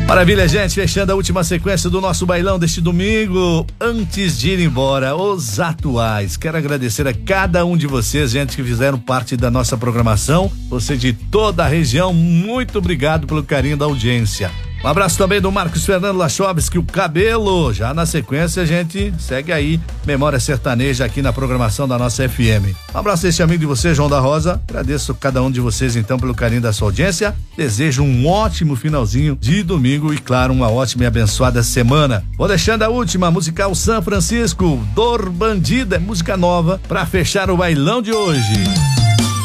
Maravilha, gente, fechando a última sequência do nosso bailão deste domingo. Antes de ir embora, os atuais, quero agradecer a cada um de vocês, gente, que fizeram parte da nossa programação. Você de toda a região, muito obrigado pelo carinho da audiência. Um abraço também do Marcos Fernando Lachowski, o Cabelo. Já na sequência a gente segue aí Memória Sertaneja aqui na programação da nossa FM. Um abraço desse amigo de vocês, João da Rosa. Agradeço cada um de vocês então pelo carinho da sua audiência. Desejo um ótimo finalzinho de domingo e claro, uma ótima e abençoada semana. Vou deixando a última, musical São Francisco, Dor Bandida, música nova pra fechar o bailão de hoje.